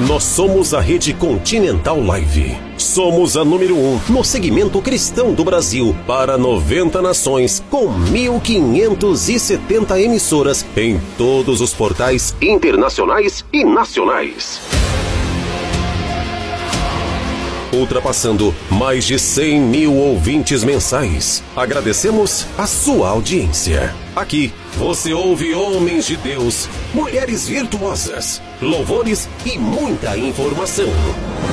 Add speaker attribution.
Speaker 1: Nós somos a Rede Continental Live. Somos a número 1 no segmento cristão do Brasil para 90 nações, com 1.570 emissoras em todos os portais internacionais e nacionais. Ultrapassando mais de 100 mil ouvintes mensais. Agradecemos a sua audiência. Aqui você ouve homens de Deus, mulheres virtuosas, louvores e muita informação.